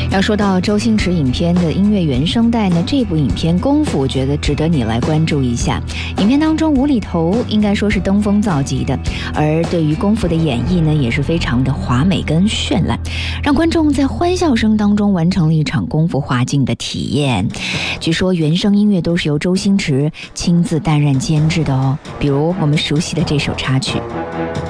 要说到周星驰影片的音乐原声带呢，这部影片《功夫》我觉得值得你来关注一下。影片当中无厘头应该说是登峰造极的，而对于功夫的演绎呢，也是非常的华美跟绚烂，让观众在欢笑声当中完成了一场功夫滑稽的体验。据说原声音乐都是由周星驰亲自担任监制的哦，比如我们熟悉的这首插曲。